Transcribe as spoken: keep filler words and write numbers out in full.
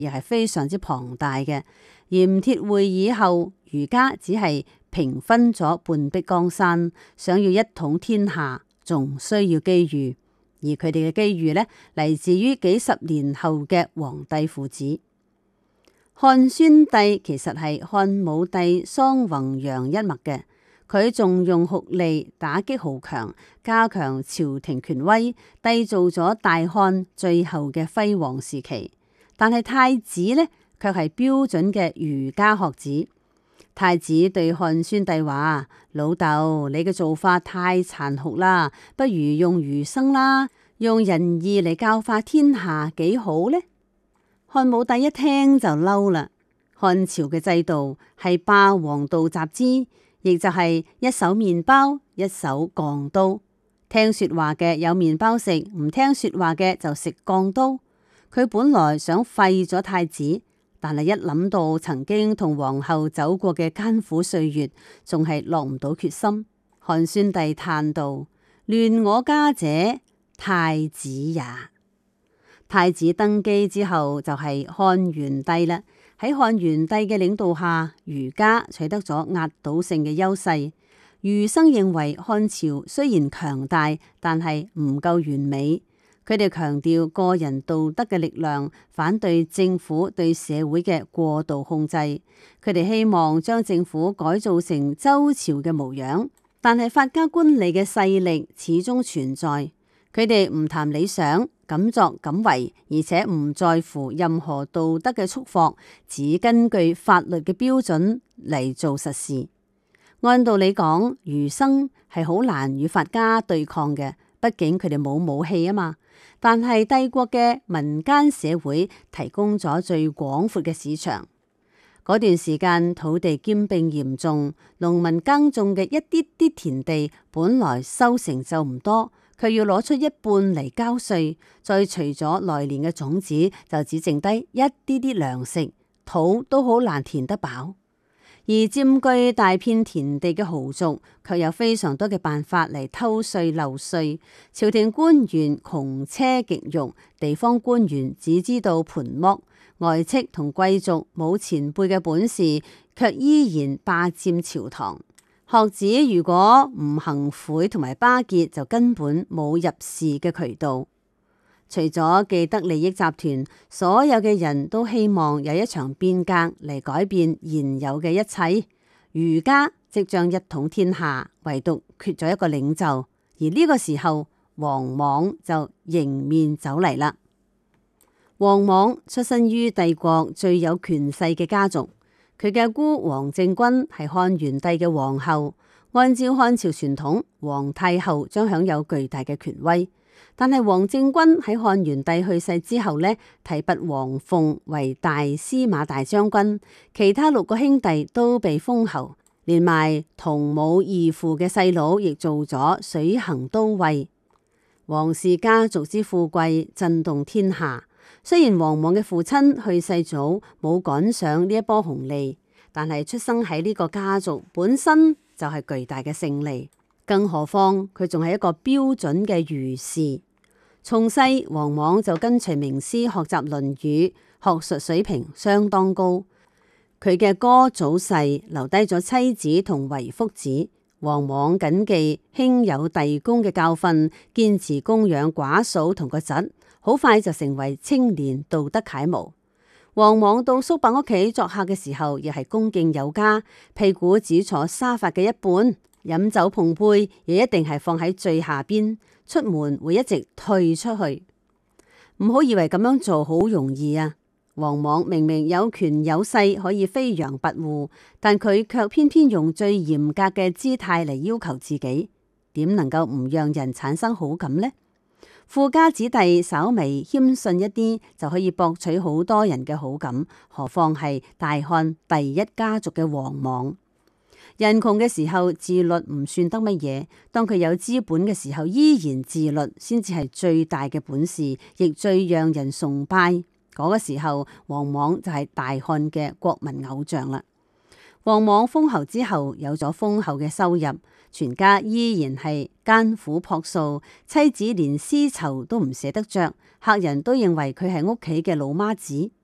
亦係非常之龐大嘅。鹽鐵會議後，儒家只係平分咗半壁江山，想要一統天下，仲需要機遇。而佢哋嘅機遇呢，嚟自於幾十年後嘅皇帝父子。漢宣帝其實係漢武帝桑弘羊一脈嘅，佢重用酷吏，打擊豪強，加強朝廷權威，締造咗大漢最後嘅輝煌時期。但係太子呢，卻係標準嘅儒家學子。太子對漢宣帝話：老豆，你嘅做法太殘酷啦，不如用儒生啦，用仁義嚟教化天下，幾好呢？漢武帝一聽就嬲啦。漢朝嘅制度係霸王道集資，亦就係一手麵包，一手鋼刀。聽說話嘅有麵包食，唔聽說話嘅就食鋼刀。佢本來想廢咗太子，但係一諗到曾經同皇后走過嘅艱苦歲月，仲係落唔到決心。漢宣帝嘆道：亂我家者，太子也。太子登基之後就係漢元帝啦。喺漢元帝嘅領導下，儒家取得咗壓倒性嘅優勢。儒生認為漢朝雖然強大，但係唔夠完美。佢哋強調個人道德嘅力量，反對政府對社會嘅過度控制。佢哋希望將政府改造成周朝嘅模樣，但係法家官吏嘅勢力始終存在。佢哋唔談理想，敢作敢為，而且唔在乎任何道德嘅束縛，只根據法律嘅標準嚟做實事。按道理講，儒生係好難與法家對抗嘅，畢竟佢哋冇武器啊嘛。但係帝國嘅民間社會提供咗最廣闊嘅市場。嗰段時間土地兼併嚴重，農民耕種嘅一啲啲田地本來收成就唔多，佢要攞出一半嚟交稅，再除咗來年嘅種子，就只剩低一啲啲糧食，土都好難填得飽。而佔據大片田地嘅豪族，卻有非常多嘅辦法嚟偷稅漏稅。朝廷官員窮奢極欲，地方官員只知道盤剝，外戚同貴族冇前輩嘅本事，卻依然霸佔朝堂。學子如果唔行賄同埋巴結，就根本冇入仕嘅渠道。除咗既得利益集團，所有嘅人都希望有一場變革嚟改變現有嘅一切。儒家即將一統天下，唯獨缺咗一個領袖。而呢個時候，王莽就迎面走嚟啦。王莽出身於帝國最有權勢嘅家族，佢嘅姑王政君係漢元帝嘅皇后。按照漢朝傳統，皇太后將享有巨大嘅權威。但係王政君喺漢元帝去世之後呢，提拔王鳳為大司馬大將軍，其他六個兄弟都被封侯，連埋同母異父嘅細佬亦做咗水行都尉。王氏家族之富貴震動天下。雖然王莽嘅父親去世早，冇趕上呢一波紅利，但係出生喺呢個家族本身就係巨大嘅勝利。更何況佢仲係一個標準嘅儒士，從細王莽就跟隨名師學習《論語》，學術水平相當高。佢嘅哥祖世留低咗妻子同遺腹子，王莽謹記兄友弟恭嘅教訓，堅持供養寡嫂同個侄，好快就成為青年道德楷模。王莽到叔伯屋企作客嘅時候，亦係恭敬有加，屁股只坐沙發嘅一半。飲酒碰杯亦一定係放喺最下邊，出門會一直退出去。唔好以為咁樣做好容易啊！王莽明明有權有勢可以飛揚跋扈，但佢卻偏偏用最嚴格嘅姿態嚟要求自己，點能夠唔讓人產生好感呢？富家子弟稍微謙遜一啲就可以博取好多人嘅好感，何況係大漢第一家族嘅王莽。人窮嘅時候自律唔算得乜嘢，當佢有資本嘅時候依然自律，先至係最大嘅本事，亦最讓人崇拜。嗰個時候，王莽就係大漢嘅國民偶像啦。王莽封侯之後，有咗豐厚嘅收入，全家依然係艱苦樸素，妻子連絲綢都唔捨得着，客人都認為佢係屋企嘅老媽子。